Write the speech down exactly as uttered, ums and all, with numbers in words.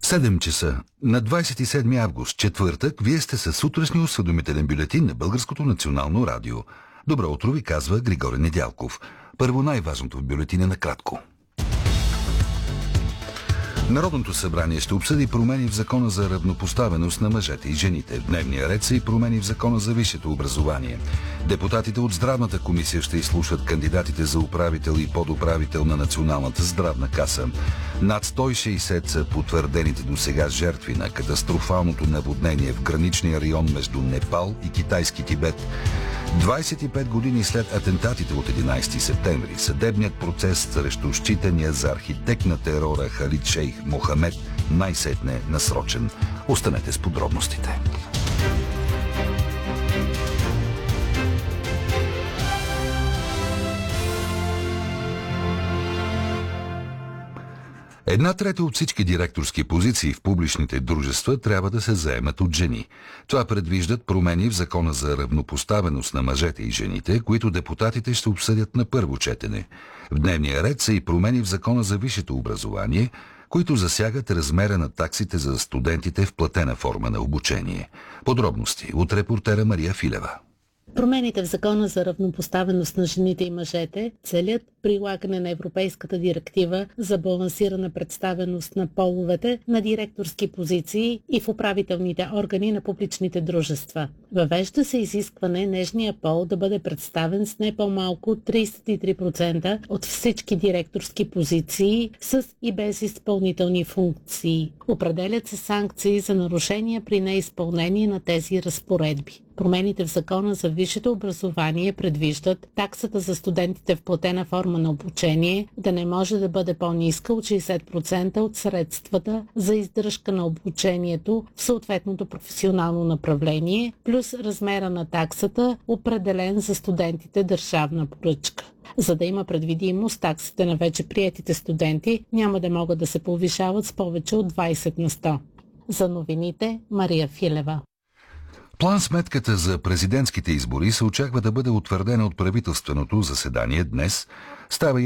седем часа на двадесет и седми август, четвъртък, вие сте със сутрешния осведомителен бюлетин на Българското национално радио. Добро утро ви казва Григорий Недялков. Първо най-важното в бюлетина накратко. Народното събрание ще обсъди промени в Закона за равнопоставеност на мъжете и жените. В дневния ред са и промени в Закона за висшето образование. Депутатите от Здравната комисия ще изслушат кандидатите за управител и подуправител на Националната здравна каса. Над сто и шейсет са потвърдените досега жертви на катастрофалното наводнение в граничния район между Непал и китайски Тибет. двадесет и пет години след атентатите от единадесети септември, съдебният процес срещу считания за архитект на терора Халид Шейх Мохамед най-сетне е насрочен. Останете с подробностите. Една трета от всички директорски позиции в публичните дружества трябва да се заемат от жени. Това предвиждат промени в Закона за равнопоставеност на мъжете и жените, които депутатите ще обсъдят на първо четене. В дневния ред са и промени в Закона за висшето образование, които засягат размера на таксите за студентите в платена форма на обучение. Подробности от репортера Мария Филева. Промените в Закона за равнопоставеност на жените и мъжете целят прилагане на Европейската директива за балансирана представеност на половете на директорски позиции и в управителните органи на публичните дружества. Въвежда се изискване нежния пол да бъде представен с не по-малко от тридесет и три процента от всички директорски позиции с и без изпълнителни функции. Определят се санкции за нарушения при неизпълнение на тези разпоредби. Промените в Закона за висшето образование предвиждат таксата за студентите в платена форма на обучение да не може да бъде по-ниска от шейсет процента от средствата за издръжка на обучението в съответното професионално направление, плюс размера на таксата, определен за студентите държавна поръчка. За да има предвидимост, таксите на вече приетите студенти няма да могат да се повишават с повече от двадесет на сто. За новините, Мария Филева. План-сметката за президентските избори се очаква да бъде утвърдена от правителственото заседание днес. Става